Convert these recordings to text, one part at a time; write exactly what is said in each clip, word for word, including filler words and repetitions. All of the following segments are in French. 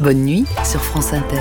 Bonne nuit sur France Inter.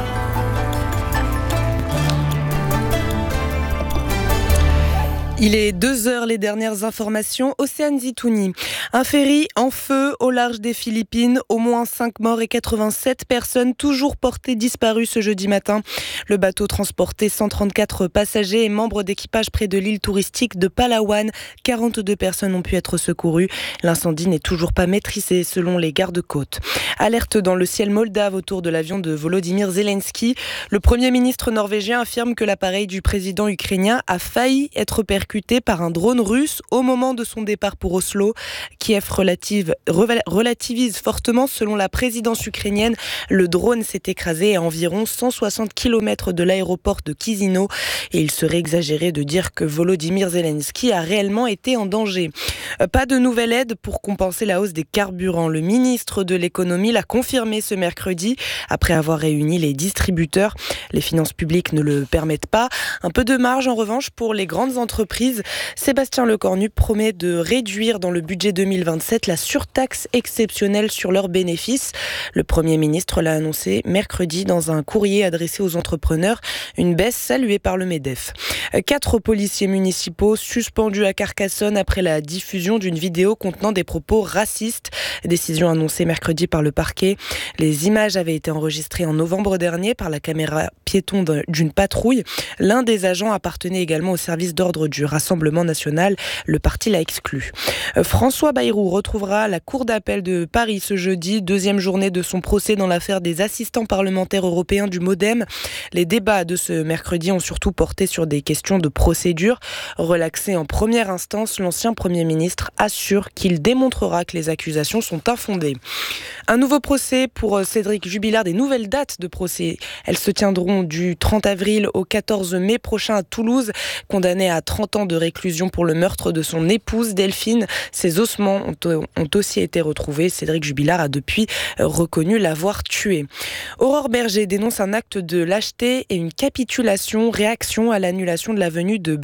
Il est deux heures, les dernières informations. Océane Zitouni. Un ferry en feu au large des Philippines. Au moins cinq morts et quatre-vingt-sept personnes toujours portées disparues ce jeudi matin. Le bateau transportait cent trente-quatre passagers et membres d'équipage près de l'île touristique de Palawan. quarante-deux personnes ont pu être secourues. L'incendie n'est toujours pas maîtrisé selon les gardes-côtes. Alerte dans le ciel moldave autour de l'avion de Volodymyr Zelensky. Le Premier ministre norvégien affirme que l'appareil du président ukrainien a failli être percuté par un drone russe au moment de son départ pour Oslo. Kiev relative, relativise fortement. Selon la présidence ukrainienne, le drone s'est écrasé à environ cent soixante kilomètres de l'aéroport de Chisinau et il serait exagéré de dire que Volodymyr Zelensky a réellement été en danger. Pas de nouvelle aide pour compenser la hausse des carburants. Le ministre de l'économie l'a confirmé ce mercredi après avoir réuni les distributeurs. Les finances publiques ne le permettent pas. Un peu de marge en revanche pour les grandes entreprises. Sébastien Lecornu promet de réduire dans le budget deux mille vingt-sept la surtaxe exceptionnelle sur leurs bénéfices. Le Premier ministre l'a annoncé mercredi dans un courrier adressé aux entrepreneurs, une baisse saluée par le MEDEF. Quatre policiers municipaux suspendus à Carcassonne après la diffusion d'une vidéo contenant des propos racistes. Décision annoncée mercredi par le parquet. Les images avaient été enregistrées en novembre dernier par la caméra piéton d'une patrouille. L'un des agents appartenait également au service d'ordre du Rassemblement national. Le parti l'a exclu. François Bayrou retrouvera la Cour d'appel de Paris ce jeudi, deuxième journée de son procès dans l'affaire des assistants parlementaires européens du MoDem. Les débats de ce mercredi ont surtout porté sur des questions de procédure. Relaxé en première instance, l'ancien Premier ministre assure qu'il démontrera que les accusations sont infondées. Un nouveau procès pour Cédric Jubilard, des nouvelles dates de procès. Elles se tiendront du trente avril au quatorze mai prochain à Toulouse. Condamné à trente ans de réclusion pour le meurtre de son épouse Delphine. Ses ossements ont, ont aussi été retrouvés. Cédric Jubilard a depuis reconnu l'avoir tué. Aurore Berger dénonce un acte de lâcheté et une capitulation, réaction à l'annulation de la venue de